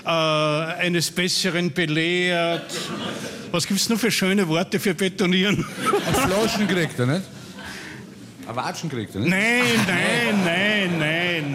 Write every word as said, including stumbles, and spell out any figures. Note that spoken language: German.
äh, eines Besseren belehrt. Was gibt's noch für schöne Worte für betonieren? Ein Flaschen kriegt er, nicht? Ein Watschen kriegt er, nicht? Nein, nein, nein, nein.